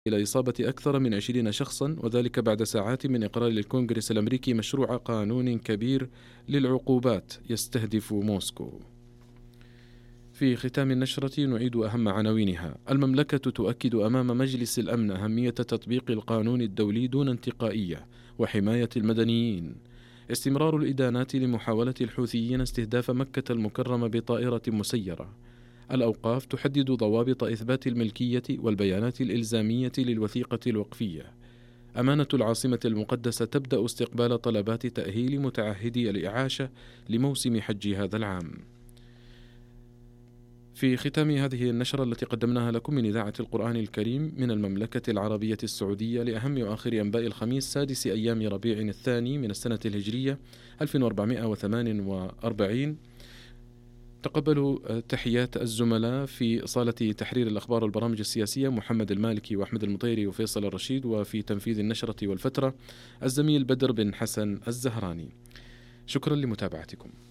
إلى إصابة أكثر من 20 شخصا، وذلك بعد ساعات من إقرار الكونغرس الأمريكي مشروع قانون كبير للعقوبات يستهدف موسكو. في ختام النشرة نعيد أهم عناوينها. المملكة تؤكد أمام مجلس الأمن أهمية تطبيق القانون الدولي دون انتقائية وحماية المدنيين. استمرار الإدانات لمحاولة الحوثيين استهداف مكة المكرمة بطائرة مسيرة. الأوقاف تحدد ضوابط إثبات الملكية والبيانات الإلزامية للوثيقة الوقفية. أمانة العاصمة المقدسة تبدأ استقبال طلبات تأهيل متعهدي الإعاشة لموسم حج هذا العام. في ختام هذه النشرة التي قدمناها لكم من إذاعة القرآن الكريم من المملكة العربية السعودية لأهم وآخر أنباء الخميس 6 أيام ربيع الثاني من السنة الهجرية 1448، تقبلوا تحيات الزملاء في صالة تحرير الأخبار والبرامج السياسية محمد المالكي وأحمد المطيري وفيصل الرشيد، وفي تنفيذ النشرة والفترة الزميل بدر بن حسن الزهراني. شكرا لمتابعتكم.